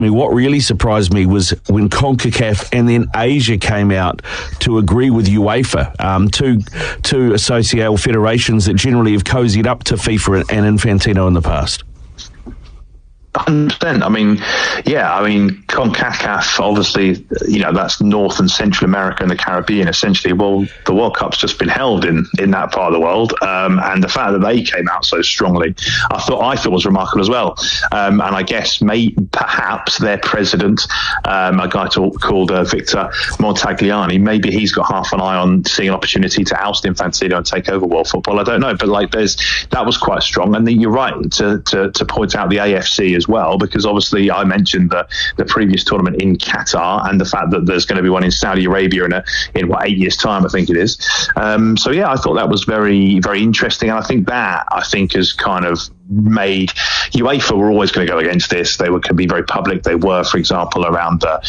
What really surprised me was when CONCACAF and then Asia came out to agree with UEFA, two associated federations that generally have cozied up to FIFA and Infantino in the past. 100%. CONCACAF, obviously, that's North and Central America and the Caribbean, essentially. Well, the World Cup's just been held in that part of the world, and the fact that they came out so strongly, I thought was remarkable as well. And I guess perhaps their president, a guy called Victor Montagliani, maybe he's got half an eye on seeing an opportunity to oust Infantino and take over world football. I don't know, but that was quite strong. And then you're right to point out the AFC as well, because obviously I mentioned the previous tournament in Qatar and the fact that there's going to be one in Saudi Arabia in 8 years' time, I think it is. I thought that was very, very interesting, and I think has kind of made UEFA were always going to go against this. They could be very public. They were, for example, around the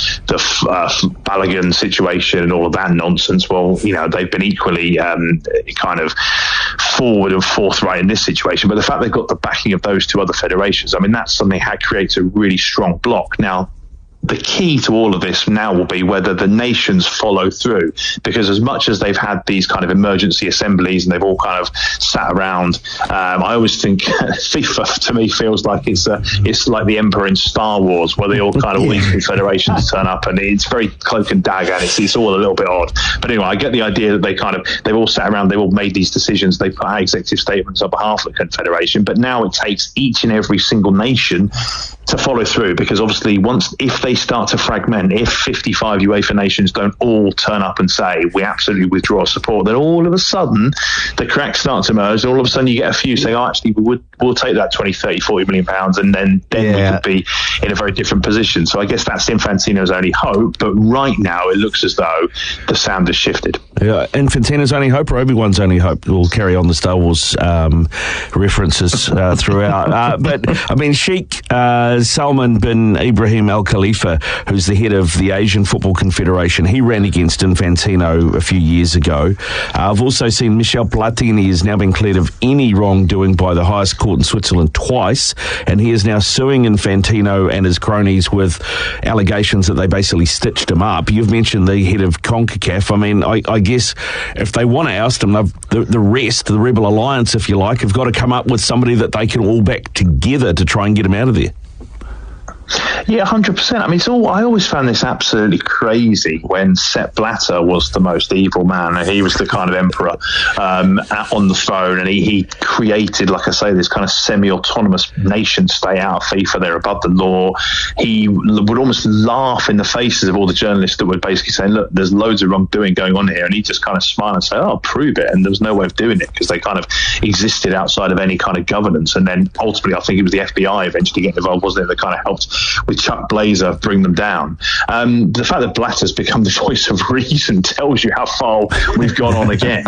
Balogun situation and all of that nonsense. Well, they've been equally kind of forward and forthright in this situation. But the fact they've got the backing of those two other federations, that's something that creates a really strong block. Now, the key to all of this now will be whether the nations follow through, because as much as they've had these kind of emergency assemblies and they've all kind of sat around, I always think FIFA to me feels like it's like the Emperor in Star Wars, where they all kind of all these confederations turn up, and it's very cloak and dagger, and it's all a little bit odd. But anyway, I get the idea that they've all sat around, they've all made these decisions, they put out executive statements on behalf of the confederation, but now it takes each and every single nation to follow through, because obviously if they start to fragment, if 55 UEFA nations don't all turn up and say we absolutely withdraw support, then all of a sudden the cracks start to emerge, and all of a sudden you get a few saying, actually we'll take that 20, 30, 40 million pounds, and then we could be in a very different position. So I guess that's Infantino's only hope, but right now it looks as though the sound has shifted. Yeah, Infantino's only hope, or everyone's only hope? We'll carry on the Star Wars references throughout. But Sheikh Salman bin Ibrahim Al Khalifa, who's the head of the Asian Football Confederation, he ran against Infantino a few years ago. I've also seen Michel Platini has now been cleared of any wrongdoing by the highest court in Switzerland twice, and he is now suing Infantino and his cronies with allegations that they basically stitched him up. You've mentioned the head of CONCACAF. I guess if they want to oust him, the rest, the Rebel Alliance, if you like, have got to come up with somebody that they can all back together to try and get him out of there. Yeah, 100%. I always found this absolutely crazy when Sepp Blatter was the most evil man, and he was the kind of emperor on the throne, and he created, like I say, this kind of semi-autonomous nation state out of FIFA. They're above the law. He would almost laugh in the faces of all the journalists that were basically saying, look, there's loads of wrongdoing going on here, and he'd just kind of smile and say, oh, prove it, and there was no way of doing it because they kind of existed outside of any kind of governance. And then ultimately I think it was the FBI eventually getting involved, wasn't it, that kind of helped with Chuck Blazer bring them down. The fact that Blatter's become the voice of reason tells you how far we've gone on again.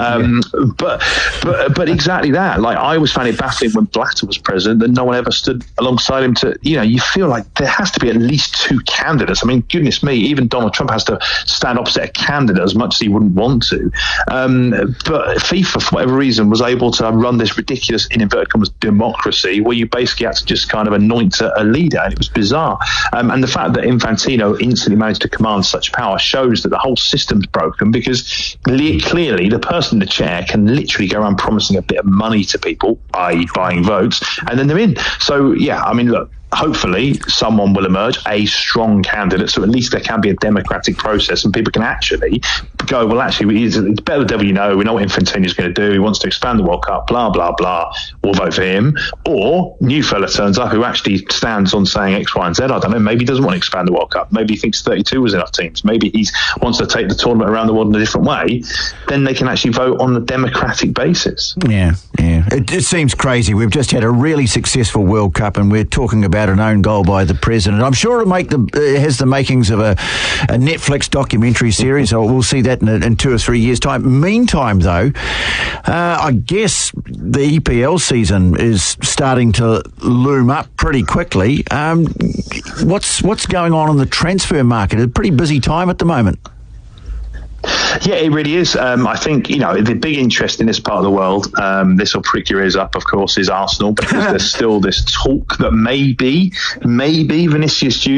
But exactly that. Like, I always found it baffling when Blatter was president that no one ever stood alongside him to, you feel like there has to be at least two candidates. Goodness me, even Donald Trump has to stand opposite a candidate as much as he wouldn't want to. But FIFA, for whatever reason, was able to run this ridiculous, in inverted commas, democracy where you basically had to just kind of anoint a leader, and it was bizarre. And the fact that Infantino instantly managed to command such power shows that the whole system's broken, because clearly the person in the chair can literally go around promising a bit of money to people, i.e. buying votes, and then they're in. So, yeah, look, hopefully someone will emerge, a strong candidate, so at least there can be a democratic process and people can actually go, well, actually, it's better the devil you know. We know what Infantino's going to do. He wants to expand the World Cup, blah, blah, blah. We'll vote for him. Or new fella turns up who actually stands on saying X, Y, and Z. I don't know. Maybe he doesn't want to expand the World Cup. Maybe he thinks 32 was enough teams. Maybe he wants to take the tournament around the world in a different way. Then they can actually vote on the democratic basis. Yeah. It seems crazy. We've just had a really successful World Cup, and we're talking about an own goal by the president. I'm sure it has the makings of a Netflix documentary series, so we'll see that in 2 or 3 years' time. Meantime, though, I guess the EPL season is starting to loom up pretty quickly. What's going on in the transfer market? A pretty busy time at the moment. Yeah, it really is. I think, the big interest in this part of the world, this will prick your ears up, of course, is Arsenal, because there's still this talk that maybe Vinicius Junior